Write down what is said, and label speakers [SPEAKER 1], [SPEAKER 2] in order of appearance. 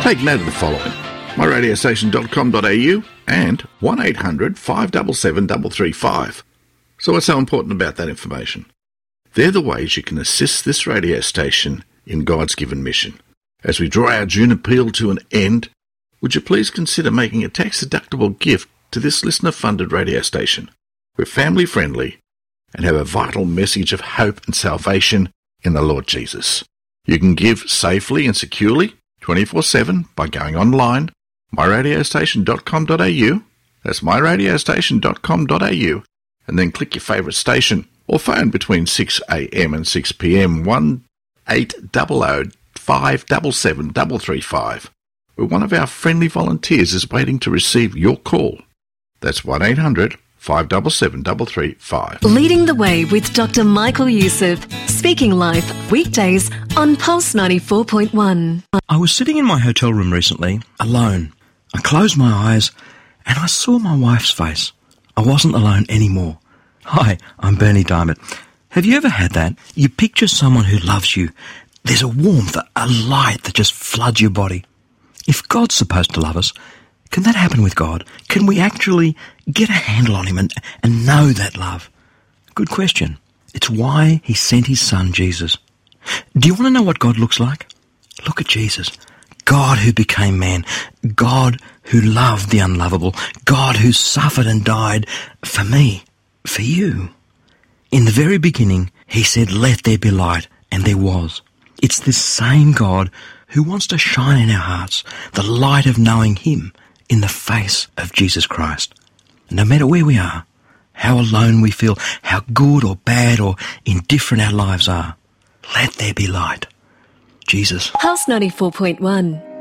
[SPEAKER 1] Take note of the following: myradiostation.com.au and 1800 577 335. So what's so important about that information? They're the ways you can assist this radio station in God's given mission. As we draw our June appeal to an end, would you please consider making a tax-deductible gift to this listener-funded radio station? We're family-friendly and have a vital message of hope and salvation in the Lord Jesus. You can give safely and securely 24/7 by going online, myradiostation.com.au, that's myradiostation.com.au, and then click your favourite station, or phone between 6 a.m. and 6 p.m. 1800 577 335, where one of our friendly volunteers is waiting to receive your call. That's 1800 577 335.
[SPEAKER 2] Leading the Way with Dr. Michael Youssef, speaking life weekdays on Pulse 94.1.
[SPEAKER 3] I was sitting in my hotel room recently, alone. I closed my eyes and I saw my wife's face. I wasn't alone anymore. Hi, I'm Bernie Diamond. Have you ever had that? You picture someone who loves you. There's a warmth, a light that just floods your body. If God's supposed to love us, can that happen with God? Can we actually get a handle on him and know that love? Good question. It's why he sent his son, Jesus. Do you want to know what God looks like? Look at Jesus. God who became man. God who loved the unlovable. God who suffered and died for me, for you. In the very beginning, he said, "Let there be light," and there was. It's this same God who wants to shine in our hearts the light of knowing him in the face of Jesus Christ. No matter where we are, how alone we feel, how good or bad or indifferent our lives are, let there be light. Jesus.
[SPEAKER 2] Pulse 94.1.